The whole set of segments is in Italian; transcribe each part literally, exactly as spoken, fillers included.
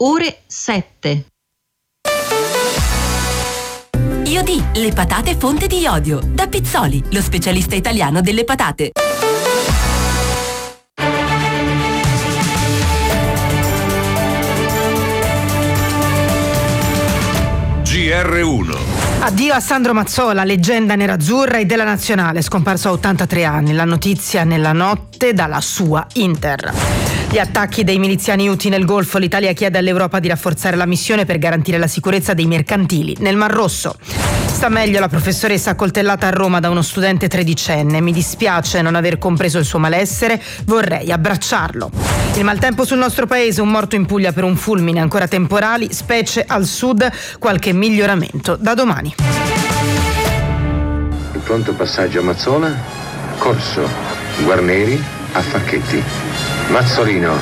ore sette. Iodi, le patate fonte di iodio. Da Pizzoli, lo specialista italiano delle patate. G R uno. Addio a Sandro Mazzola, leggenda nerazzurra e della nazionale, scomparso a ottantatré anni. La notizia nella notte dalla sua Inter. Gli attacchi dei miliziani Houthi nel Golfo, l'Italia chiede all'Europa di rafforzare la missione per garantire la sicurezza dei mercantili nel Mar Rosso. Sta meglio la professoressa accoltellata a Roma da uno studente tredicenne. Mi dispiace non aver compreso il suo malessere, vorrei abbracciarlo. Il maltempo sul nostro paese, un morto in Puglia per un fulmine, ancora temporali, specie al sud, qualche miglioramento da domani. Il pronto passaggio a Mazzola, corso, Guarneri a Facchetti. Mazzolino,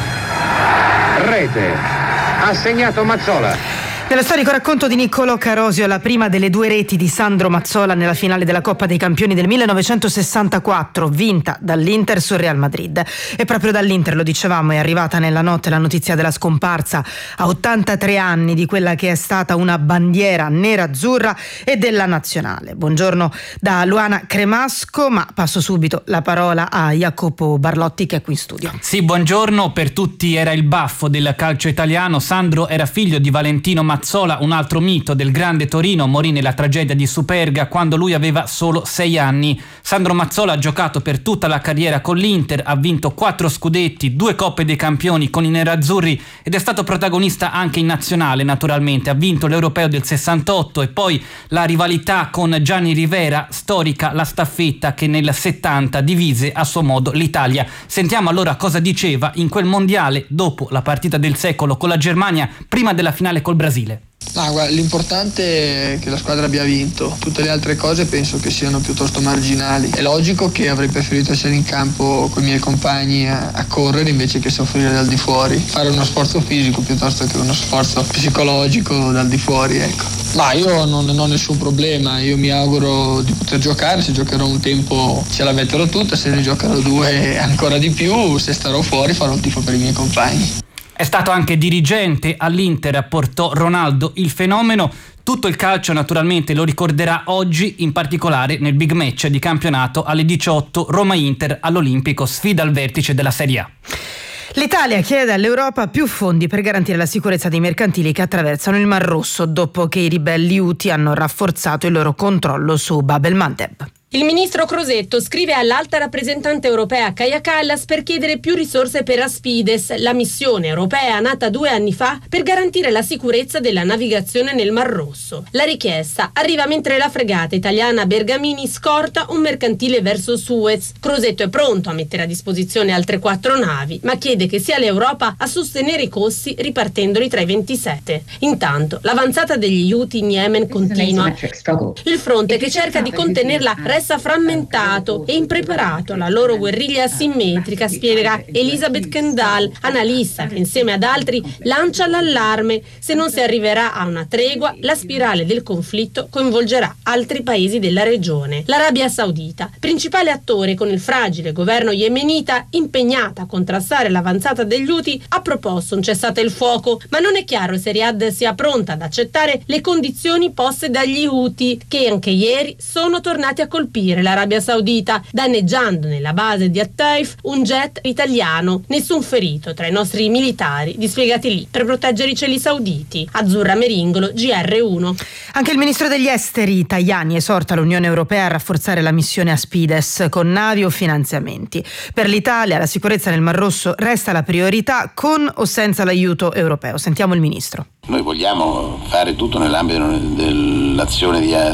rete, ha segnato Mazzola. Nello storico racconto di Niccolò Carosio, la prima delle due reti di Sandro Mazzola nella finale della Coppa dei Campioni del millenovecentosessantaquattro, vinta dall'Inter sul Real Madrid. E proprio dall'Inter, lo dicevamo, è arrivata nella notte la notizia della scomparsa a ottantatré anni di quella che è stata una bandiera nerazzurra e della nazionale. Buongiorno da Luana Cremasco, ma passo subito la parola a Jacopo Barlotti che è qui in studio. Sì, buongiorno. Per tutti era il baffo del calcio italiano. Sandro era figlio di Valentino Mazzola, Mazzola, un altro mito del grande Torino, morì nella tragedia di Superga quando lui aveva solo sei anni. Sandro Mazzola ha giocato per tutta la carriera con l'Inter, ha vinto quattro scudetti, due Coppe dei Campioni con i nerazzurri ed è stato protagonista anche in nazionale, naturalmente. Ha vinto l'Europeo del sessantotto e poi la rivalità con Gianni Rivera, storica la staffetta che nel settanta divise a suo modo l'Italia. Sentiamo allora cosa diceva in quel mondiale dopo la partita del secolo con la Germania, prima della finale col Brasile. Ah, guarda, l'importante è che la squadra abbia vinto, tutte le altre cose penso che siano piuttosto marginali. È logico che avrei preferito essere in campo con i miei compagni a, a correre invece che soffrire dal di fuori, fare uno sforzo fisico piuttosto che uno sforzo psicologico dal di fuori, ecco. Ma io non, non ho nessun problema, io mi auguro di poter giocare, se giocherò un tempo ce la metterò tutta, se ne giocherò due ancora di più, se starò fuori farò il tifo per i miei compagni. È stato anche dirigente all'Inter, portò Ronaldo il fenomeno. Tutto il calcio naturalmente lo ricorderà oggi, in particolare nel big match di campionato alle diciotto, Roma-Inter all'Olimpico, sfida al vertice della Serie A. L'Italia chiede all'Europa più fondi per garantire la sicurezza dei mercantili che attraversano il Mar Rosso dopo che i ribelli Houthi hanno rafforzato il loro controllo su Bab el-Mandeb. Il ministro Crosetto scrive all'alta rappresentante europea Kaja Kallas per chiedere più risorse per Aspides, la missione europea nata due anni fa per garantire la sicurezza della navigazione nel Mar Rosso. La richiesta arriva mentre la fregata italiana Bergamini scorta un mercantile verso Suez. Crosetto è pronto a mettere a disposizione altre quattro navi, ma chiede che sia l'Europa a sostenere i costi ripartendoli tra i ventisette. Intanto l'avanzata degli Houthi in Yemen continua. Il fronte che cerca di contenerla resta frammentato e impreparato. La loro guerriglia asimmetrica, spiega Elisabeth Kendall, analista che insieme ad altri lancia l'allarme. Se non si arriverà a una tregua, la spirale del conflitto coinvolgerà altri paesi della regione. L'Arabia Saudita, principale attore con il fragile governo yemenita impegnata a contrastare l'avanzata degli Houthi, ha proposto un cessate il fuoco, ma non è chiaro se Riyadh sia pronta ad accettare le condizioni poste dagli Houthi, che anche ieri sono tornati a colpire l'Arabia Saudita, danneggiando nella base di At-Taif un jet italiano. Nessun ferito tra i nostri militari dispiegati lì per proteggere i cieli sauditi. Azzurra Meringolo, G R uno. Anche il ministro degli esteri Tajani esorta l'Unione Europea a rafforzare la missione Aspides con navi o finanziamenti. Per l'Italia la sicurezza nel Mar Rosso resta la priorità, con o senza l'aiuto europeo. Sentiamo il ministro. Noi vogliamo fare tutto nell'ambito dell'azione di